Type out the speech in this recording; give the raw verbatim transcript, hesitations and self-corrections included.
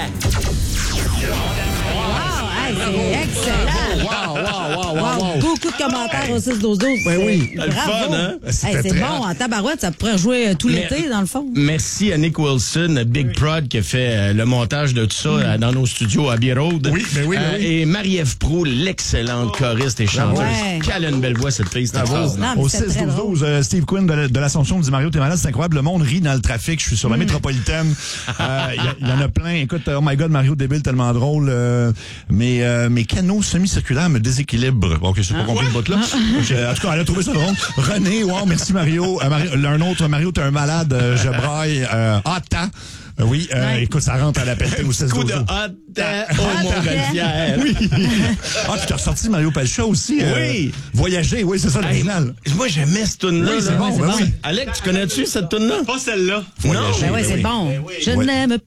Hey, c'est excellent! Wow, wow, wow, wow, wow. Beaucoup de commentaires au six douze douze. Ben oui. Bravo. Le fun, hein? Hey, c'est bon, en tabarouette, ça pourrait jouer euh, tout Mais- l'été, dans le fond. Merci à Nick Wilson, Big Prod, qui a fait euh, le montage de tout ça euh, dans nos studios à Abbey Road. Oui, ben oui, ben Euh, oui. Et Marie-Ève Proulx, l'excellente choriste et chanteuse. Ouais. Quelle a une belle voix, cette fille, c'est extraordinaire. Non, mais Au c'est six très douze drôle. douze, euh, Steve Quinn de, de l'Assomption dit Mario, t'es malade, c'est incroyable. Le monde rit dans le trafic. Je suis sur la métropolitaine. Euh, Il y, y en a plein. Écoute, oh my God, Mario débile, tellement drôle. Euh, mes, euh, mes canaux semi-circulaires me déséquilibrent. Bon, ok, j'ai pas compris le bout là. Je- en tout cas, elle a trouvé ça drôle. René, wow, merci Mario. Euh, Mario un autre, Mario, t'es un malade. Euh, je braille. Euh, ah, tant. Euh, oui, euh, Ouais. écoute, ça rentre à la pelletée au six Coup douze de douze. hot au Montgolfière. Oui. Ah, tu t'as ressorti Mario Pelcha aussi. euh, Oui. Voyager, oui, c'est ça Hey, l'original. moi, j'aimais cette tune-là. Oui, c'est là. bon, ben oui. Alex, tu connais-tu cette tune-là? Pas celle-là. Non. Ben ouais, c'est bon. Je Oui. n'aime